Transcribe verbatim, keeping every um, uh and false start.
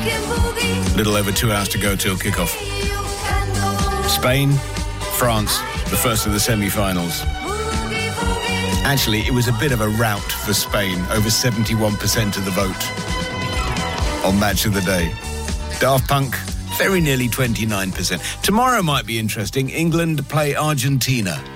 A little over two hours to go till kickoff. Spain, France, the first of the semi-finals. Actually, it was a bit of a rout for Spain, over seventy-one percent of the vote on Match of the Day. Daft Punk, very nearly twenty-nine percent. Tomorrow might be interesting. England play Argentina.